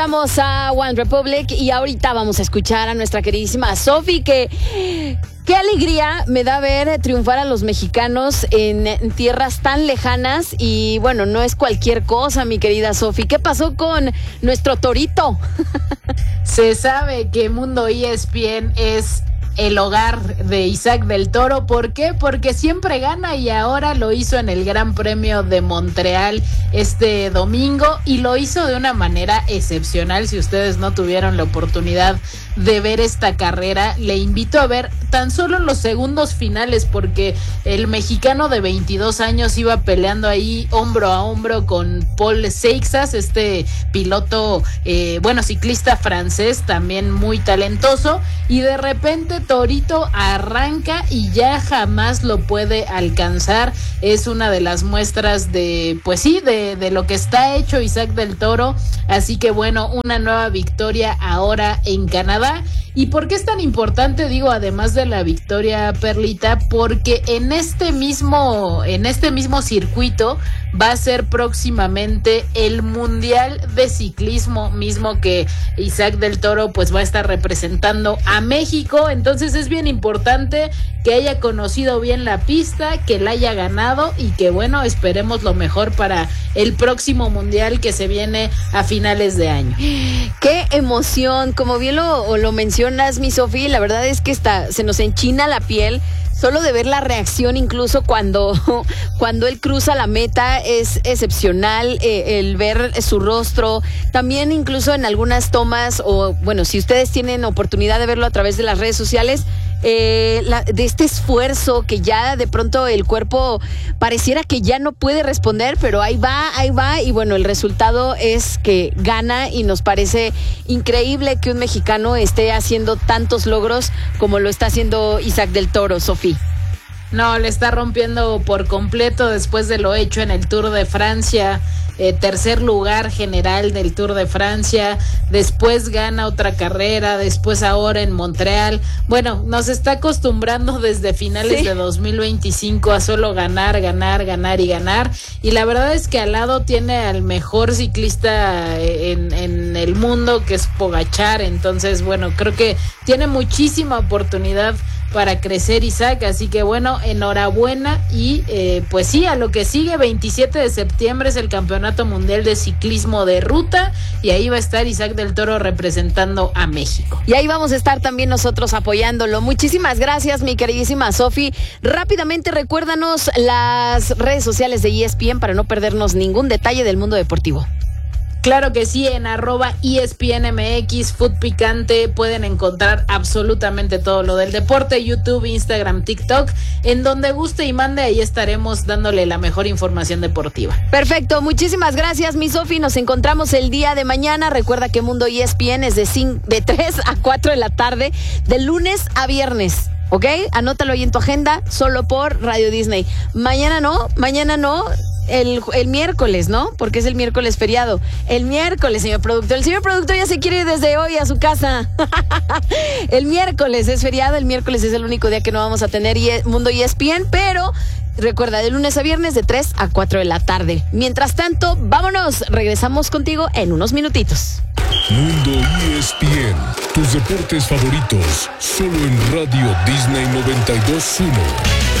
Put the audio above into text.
Vamos a One Republic y ahorita vamos a escuchar a nuestra queridísima Sofi, que qué alegría me da ver triunfar a los mexicanos en tierras tan lejanas y bueno, no es cualquier cosa, mi querida Sofi. ¿Qué pasó con nuestro torito? Se sabe que Mundo ESPN es el hogar de Isaac del Toro. ¿Por qué? Porque siempre gana y ahora lo hizo en el Gran Premio de Montreal este domingo y lo hizo de una manera excepcional. Si ustedes no tuvieron la oportunidad de ver esta carrera, le invito a ver tan solo los segundos finales, porque el mexicano de 22 años iba peleando ahí hombro a hombro con Paul Seixas, este piloto, ciclista francés, también muy talentoso, y de repente Torito arranca y ya jamás lo puede alcanzar. Es una de las muestras de lo que está hecho Isaac del Toro. Así que bueno, una nueva victoria ahora en Canadá. ¿Y por qué es tan importante? Digo, además de la victoria, Perlita, porque en este mismo circuito va a ser próximamente el Mundial de Ciclismo, mismo que Isaac del Toro pues va a estar representando a México. Entonces es bien importante que haya conocido bien la pista, que la haya ganado y que bueno, esperemos lo mejor para el próximo Mundial que se viene a finales de año. ¡Qué emoción! Como bien lo mencionas, mi Sofi, la verdad es que se nos enchina la piel solo de ver la reacción, incluso cuando él cruza la meta. Es excepcional el ver su rostro, también incluso en algunas tomas, o bueno, si ustedes tienen oportunidad de verlo a través de las redes sociales, de este esfuerzo que ya de pronto el cuerpo pareciera que ya no puede responder, pero ahí va, y bueno, el resultado es que gana y nos parece increíble que un mexicano esté haciendo tantos logros como lo está haciendo Isaac del Toro, Sofi. No, le está rompiendo por completo después de lo hecho en el Tour de Francia. Tercer lugar general del Tour de Francia, después gana otra carrera, después ahora en Montreal. Bueno, nos está acostumbrando desde finales de 2025 a solo ganar y ganar, y la verdad es que al lado tiene al mejor ciclista en el mundo, que es Pogačar. Entonces bueno, creo que tiene muchísima oportunidad para crecer Isaac, así que bueno, enhorabuena y pues sí, a lo que sigue. 27 de septiembre es el Campeonato Mundial de Ciclismo de Ruta y ahí va a estar Isaac del Toro representando a México. Y ahí vamos a estar también nosotros apoyándolo. Muchísimas gracias, mi queridísima Sofi. Rápidamente recuérdanos las redes sociales de ESPN para no perdernos ningún detalle del mundo deportivo. Claro que sí, en @ESPNMX, Food Picante, pueden encontrar absolutamente todo lo del deporte, YouTube, Instagram, TikTok, en donde guste y mande, ahí estaremos dándole la mejor información deportiva. Perfecto, muchísimas gracias, mi Sofi, nos encontramos el día de mañana. Recuerda que Mundo ESPN es de 3 a 4 de la tarde, de lunes a viernes. ¿Ok? Anótalo ahí en tu agenda, solo por Radio Disney. Mañana no. El miércoles, ¿no? Porque es el miércoles feriado. El miércoles, señor productor. El señor productor ya se quiere ir desde hoy a su casa. El miércoles es feriado. El miércoles es el único día que no vamos a tener Mundo ESPN. Pero recuerda, de lunes a viernes de 3 a 4 de la tarde. Mientras tanto, vámonos. Regresamos contigo en unos minutitos. Mundo ESPN. Tus deportes favoritos. Solo en Radio Disney 92.1.